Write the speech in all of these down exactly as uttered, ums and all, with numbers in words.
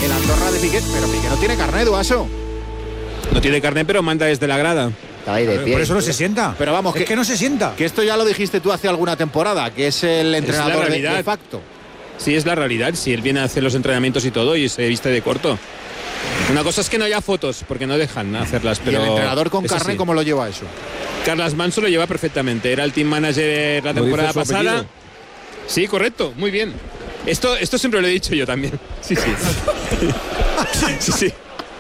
el Andorra de Piqué, pero Piqué no tiene carnet, Duaso. No tiene carnet, pero manda desde la grada. Está ahí de pie. Por eso no se sienta. Pero vamos, es que, que no se sienta. Que esto ya lo dijiste tú hace alguna temporada, que es el entrenador de, de facto. Sí, es la realidad. Si él viene a hacer los entrenamientos y todo y se viste de corto. Una cosa es que no haya fotos, porque no dejan hacerlas. Pero ¿Y el entrenador con carnet cómo lo lleva eso? Carlas Manso lo lleva perfectamente. Era el team manager la temporada pasada. Apellido. Sí, correcto, muy bien. Esto, esto siempre lo he dicho yo también. Sí, sí. sí, sí.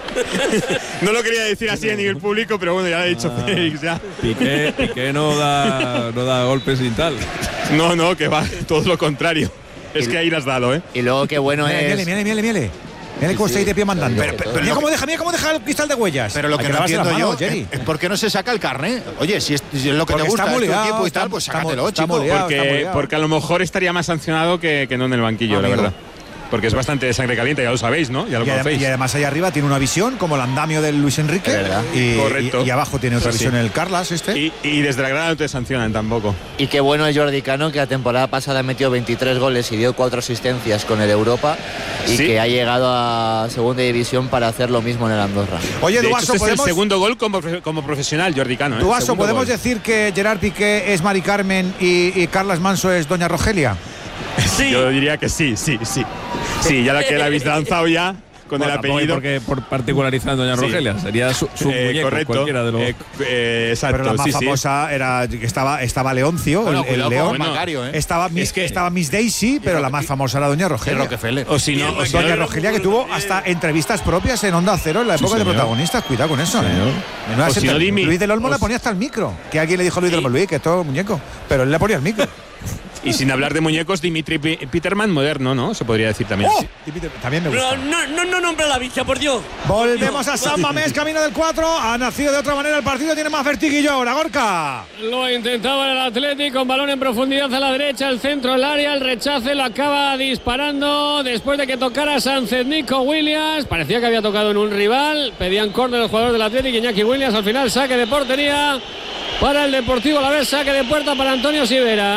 No lo quería decir así a nivel público, pero bueno, ya lo he dicho ah, Félix, ya. Piqué, Piqué no da, no da golpes y tal. No, no, que va, todo lo contrario. Es y, que ahí lo has dado, ¿eh? Y luego qué bueno mire, es... Mire, mire, mire, mire. Mira sí, cómo sí, está ahí de pie mandando. Pero, pero, pero mira cómo deja, mira cómo deja el cristal de huellas. Pero lo que, que no entiendo yo es, es por qué no se saca el carnet. Oye, si es, si es lo que porque te gusta, está es tu ligado, equipo y está, tal, pues está, sácatelo, está chico. Ligado, porque, porque a lo mejor estaría más sancionado que, que no en el banquillo, Amigo. la verdad. Porque es bastante de sangre caliente, ya lo sabéis, ¿no? Ya lo y, conocéis. Y además ahí arriba tiene una visión como el andamio del Luis Enrique. Y, Correcto. Y, y abajo tiene otra sí, visión sí. el Carlas este. Y, y desde la grada no te sancionan tampoco. Y qué bueno es Jordi Cano, que la temporada pasada metió veintitrés goles y dio cuatro asistencias con el Europa. Y ¿Sí? que ha llegado a segunda división para hacer lo mismo en el Andorra. Oye, de Duaso, hecho, ¿podemos... es el segundo gol como, como profesional, Jordi Cano. ¿eh? Duaso, ¿podemos gol. decir que Gerard Piqué es Mari Carmen y, y Carlas Manso es Doña Rogelia? Sí. Yo diría que sí, sí, sí. Sí, ya la que la habéis lanzado ya con bueno, el apellido. Porque por particularizar Doña sí. Rogelia, sería su, su eh, muñeco, correcto. cualquiera de los. Eh, eh, exacto, pero la más sí, famosa sí. era que estaba, estaba Leoncio, bueno, el, el León. Bueno, Macario, ¿eh? Estaba, Miss, es que, estaba Miss Daisy, pero la más famosa era Doña Rogelia. O si no, o si Doña no, Rogelia, que tuvo hasta entrevistas propias en Onda Cero en la época sí, de protagonistas. Cuidado con eso. Sí, si no, Luis del Olmo le ponía hasta el micro. Que alguien le dijo a Luis sí. del Olmo, Luis, que esto es muñeco. Pero él le ponía el micro. Y sin hablar de muñecos, Dimitri Peterman moderno, ¿no? Se podría decir también. ¡Oh! Sí. También me gusta. No, no, no nombra la bicha, por Dios. Volvemos a San Mamés, camino del cuatro. Ha nacido de otra manera el partido, tiene más vertiguillo ahora, Gorka. Lo intentaba el Athletic con balón en profundidad a la derecha, el centro del área, el rechace lo acaba disparando después de que tocara Sánchez Nico Williams. Parecía que había tocado en un rival. Pedían córner los jugadores del Athletic. Iñaki Williams al final saque de portería para el Deportivo Alavés, saque de puerta para Antonio Sivera.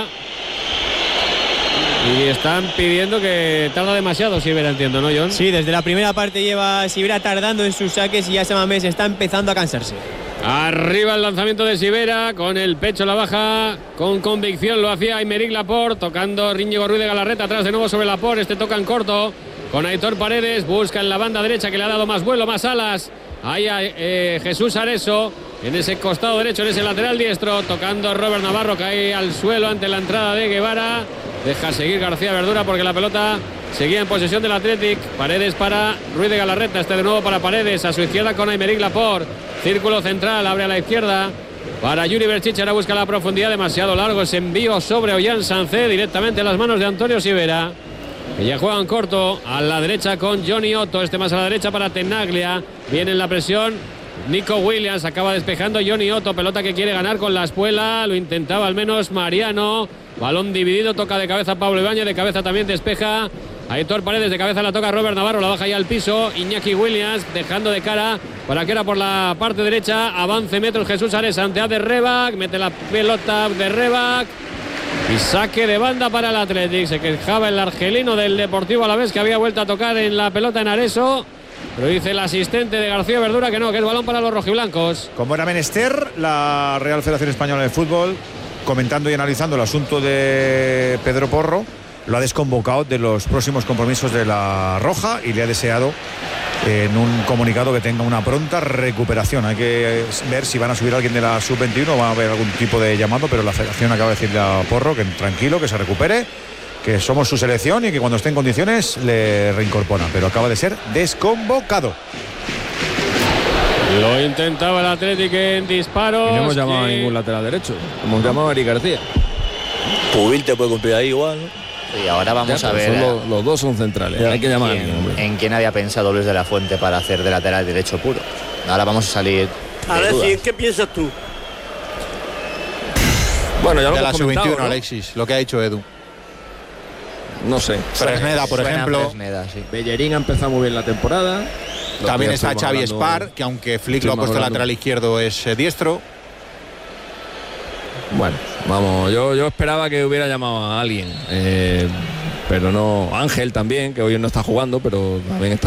Y están pidiendo que tarda demasiado Sivera, entiendo, ¿no, John? Sí, desde la primera parte lleva Sivera tardando en sus saques y ya San Mamés está empezando a cansarse. Arriba el lanzamiento de Sivera, con el pecho a la baja, con convicción lo hacía Aymeric Laporte, tocando Íñigo Ruiz de Galarreta, atrás de nuevo sobre Laporte, este toca en corto, con Aitor Paredes, busca en la banda derecha que le ha dado más vuelo, más alas, ahí a eh, Jesús Areso, en ese costado derecho, en ese lateral diestro, tocando Robert Navarro, cae al suelo ante la entrada de Guevara. Deja seguir García Verdura porque la pelota seguía en posesión del Athletic. Paredes para Ruiz de Galarreta. Este de nuevo para Paredes. A su izquierda con Aymeric Laporte. Círculo central. Abre a la izquierda para Yuri Berchiche. Ahora busca la profundidad. Demasiado largo ese envío sobre Ollán Sancé. Directamente en las manos de Antonio Sivera. Que ya juega en corto. A la derecha con Johnny Otto. Este más a la derecha para Tenaglia. Viene en la presión Nico Williams. Acaba despejando Johnny Otto. Pelota que quiere ganar con la espuela. Lo intentaba al menos Mariano. Balón dividido, toca de cabeza Pablo Ibáñez, de cabeza también despeja Aitor Paredes, de cabeza la toca Robert Navarro, la baja ya al piso, Iñaki Williams dejando de cara para que era por la parte derecha, avance metros Jesús Ares ante A de Rebac, mete la pelota de Rebac y saque de banda para el Athletic. Se quejaba el argelino del Deportivo Alavés que había vuelto a tocar en la pelota en Areso, pero dice el asistente de García Verdura que no, que es balón para los rojiblancos. Como era menester, la Real Federación Española de Fútbol, comentando y analizando el asunto de Pedro Porro, lo ha desconvocado de los próximos compromisos de la Roja y le ha deseado en un comunicado que tenga una pronta recuperación. Hay que ver si van a subir a alguien de la sub veintiuno o va a haber algún tipo de llamado, pero la Federación acaba de decirle a Porro que tranquilo, que se recupere, que somos su selección y que cuando esté en condiciones le reincorporan, pero acaba de ser desconvocado. Lo intentaba el Athletic en disparos. Y no hemos llamado que... a ningún lateral derecho. Hemos llamado a Eric García. Pubil te puede cumplir ahí igual, ¿no? Y ahora vamos ya, a ver. Los, los dos son centrales. Ya, hay que llamar ¿quién, a alguien, hombre. ¿En quién había pensado Luis de la Fuente para hacer de lateral derecho puro? Ahora vamos a salir. A ver, sí, ¿qué piensas tú? Bueno, ya lo de hemos la sub veintiuno, ¿no? Alexis, lo que ha dicho Edu. No sé. Fresneda, por Suena ejemplo. Fresneda, sí. Bellerín ha empezado muy bien la temporada. También está Xavi Espar, que aunque Flick lo ha puesto lateral izquierdo, es eh, diestro. Bueno, vamos, yo, yo esperaba que hubiera llamado a alguien, eh, pero no. Ángel también, que hoy no está jugando, pero también está